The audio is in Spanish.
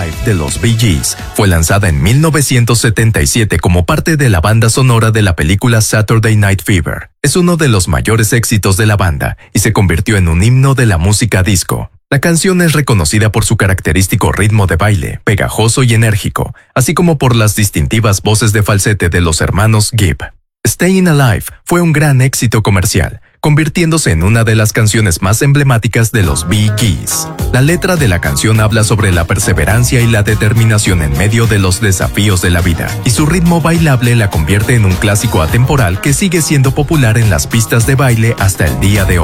Alive de los Bee Gees fue lanzada en 1977 como parte de la banda sonora de la película Saturday Night Fever. Es uno de los mayores éxitos de la banda y se convirtió en un himno de la música disco. La canción es reconocida por su característico ritmo de baile, pegajoso y enérgico, así como por las distintivas voces de falsete de los hermanos Gibb. Staying Alive fue un gran éxito comercial, convirtiéndose en una de las canciones más emblemáticas de los Bee Gees. La letra de la canción habla sobre la perseverancia y la determinación en medio de los desafíos de la vida, y su ritmo bailable la convierte en un clásico atemporal que sigue siendo popular en las pistas de baile hasta el día de hoy.